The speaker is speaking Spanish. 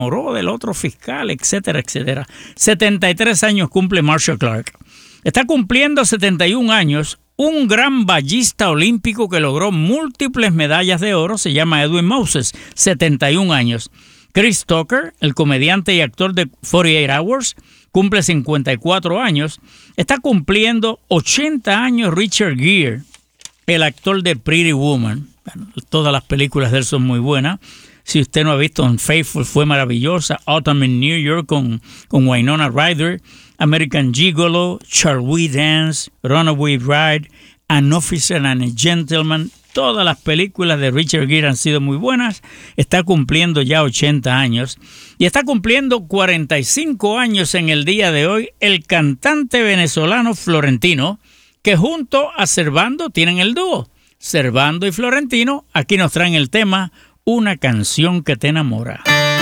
enamoró del otro fiscal, etcétera, etcétera. 73 años cumple Marcia Clark. Está cumpliendo 71 años un gran ballista olímpico que logró múltiples medallas de oro, se llama Edwin Moses, 71 años. Chris Tucker, el comediante y actor de 48 Hours, cumple 54 años. Está cumpliendo 80 años Richard Gere, el actor de Pretty Woman. Bueno, todas las películas de él son muy buenas. Si usted no ha visto Unfaithful, fue maravillosa. Autumn in New York con Winona Ryder. American Gigolo, Shall We Dance, Runaway Bride, An Officer and a Gentleman. Todas las películas de Richard Gere han sido muy buenas. Está cumpliendo ya 80 años. Y está cumpliendo 45 años en el día de hoy el cantante venezolano Florentino, que junto a Servando tienen el dúo. Servando y Florentino aquí nos traen el tema Una canción que te enamora.